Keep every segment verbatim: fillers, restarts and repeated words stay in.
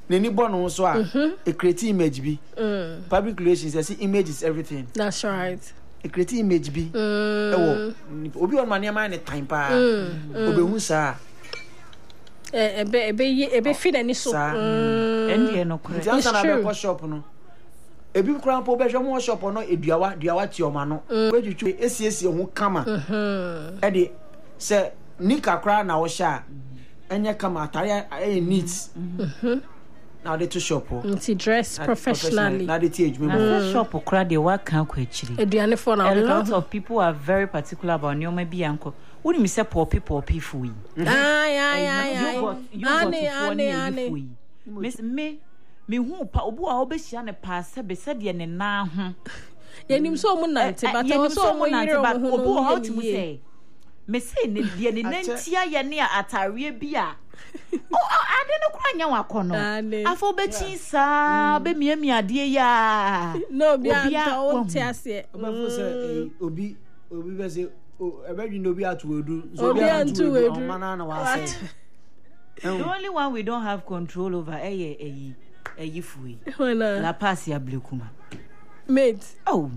Neni bono so a create image be. Public relations, I see image is everything. That's right. A create image be. Oh, obi on mania man time pa. Obi hu sa. Eh ebe ebe ebe fit any so. Endi no correct. Just na be shop no. Ebi kura po be hwe mo shop no eduawa duawa ti o ma no. We twitwu esiesie ho kama. E de se nika kura na wo sha. Enye kama atare e neat. Now they to shop. It's dress professionally. Now they teach me. Now shop okra dey work kan ko achiri. Eduane for now. A lot of people are very particular about nyoma bi anko. Woni me say poor people people yi. Ah yeah yeah yeah. You got you got to ane Miss me me hu pa obu a obehia ne pa se be se de ne na ho. Yenim so mo nante but so mo yire obu how to say. Me say ne de ne nantia ye ne atare bi a oh, ade no kura nya wakono. Afo be chi sa be miami ade ya. No bia nta o ntiase. Obafo say obi obi be say o ebe no bi atuwedu. So bi atuwedu. Omana na wa say. The only one we don't have control over eh eh eh yifui. La Pasia Blekuma. Mate. Oh.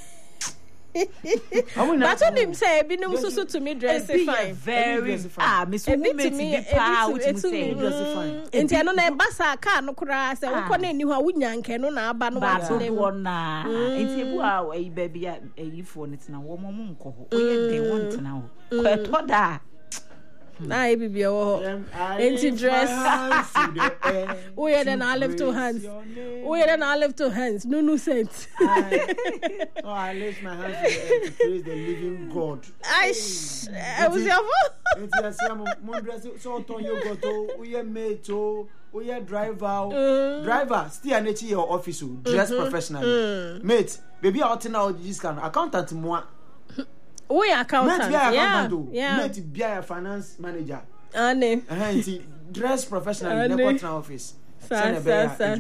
But when him say be no so to me dress fine. Very ah me so me be pa what you say dress fine. Enti no na basa car no kura say wo ko na ni ho a wunya nke no na aba no wa so won na. Enti ebu a e baby a yifo no tena wo mom nko ho. Oye den won tena ho. Ko to da. Na e bibia wo enti dress. Oh yeah, then I lift two hands. Oh yeah, then I lift two hands. No no sense. Oh, I lift my hands to praise the living God. Aish, I was your fault. Enti asiamo mon dress so ton you go to we mate to we driver driver still an your office dress professionally. Mate, baby out now this can accountant moi. We accountant. Mate, yeah, yeah. Mate, be a finance manager. Ane. Eh, dress professionally in the corner office. Sa sa sa.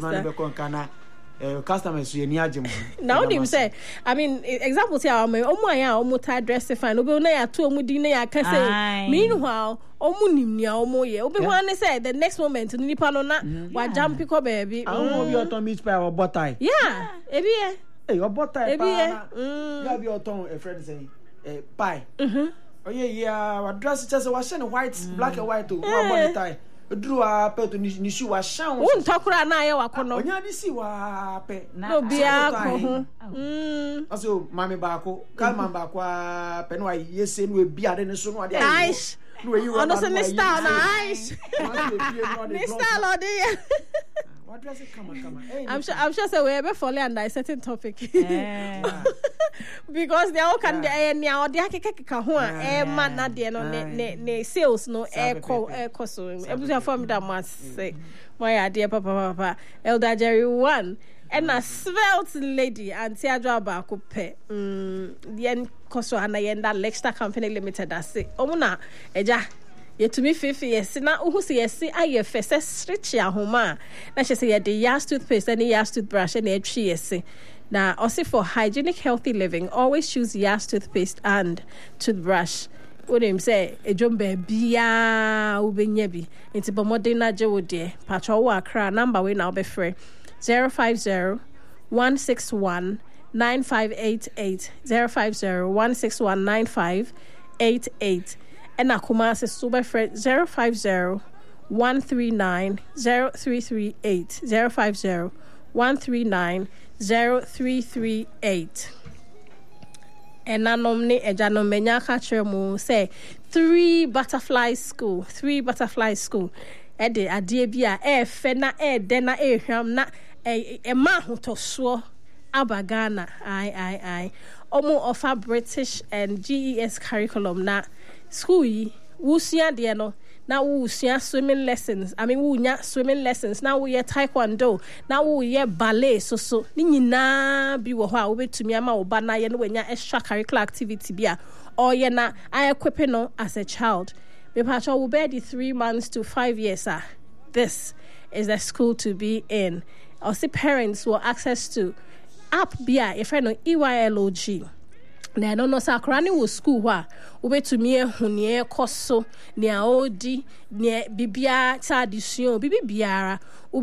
Uh, customers you near Jim. Now him say, I mean, example say our omo ya omo ta dress fine. Obi na ya to omo di na ya ka say. Meanwhile, omo nim nia omo ye. Obi wan say the next moment nipa no na wa jump pick up baby. I want you to meet by our butter. Yeah, ebi ye. Hey, your butter. Ebi ye. You have your tongue a friend say. Eh, pie. Mhm. Oh yeah, yeah. What dress just was shiny white, black and white to one body tie. Drew a pet to ni shoe was shown. Won't talk ra na ya wakono. Onya di si wa pe. No bia ko. Mm. Also, mami baako, kalman baako a pe no aye se no e bia de ne so no ade. Nice. No you. Ono se ne style nice. Ne style ode. What does it come on, come on? I'm sure I'm sure say we ever fall under a certain topic. Because they all can dey nya ode akekeka ho a e ma na de no ne ne sales no e ko e ko so ebusia form that must say my idea papa papa Elder Jerry one and a svelte lady Auntie Adwa Baako pe mm yen koso ana yenda Lexter Company Limited ase omuna eja yetumi fifi yes na uhu se yes aye fese stretch ahoma na she say ye the Yas toothpaste and Yas toothbrush and etwi yes na also for hygienic healthy living always choose Yas toothpaste and toothbrush. What him say ejombe bia ubenya bi enti bomode na je wo de patro wo akra number we na obefre zero five zero one six one nine five eight eight zero five zero one six one nine five eight eight and akuma se super friend zero five zero one three nine zero three three eight zero five zero one three nine zero three three eight. And anomne ejano menya ka kire mu say three butterfly school three butterfly school e de ade bia e fe na e de na e hwam na e ma hotoso abagana ai ai ai omo offer British and G E S curriculum na school yi wusia de no na wusia swimming lessons I mean wunya swimming lessons na wo ye taekwondo na wo ye ballet so so ni nyina bi wo ho a wo betumi ama wo ba na ye no wanya extracurricular activity bia or ye na I equip no as a child me pacho wo be the three months to five years ah this is the school to be in or see parents will access to app bia if I know E Y L O G na no no sakrani wo school wa obetumi ehu ne ekoso ne aodi ne bibia tradition bibi biara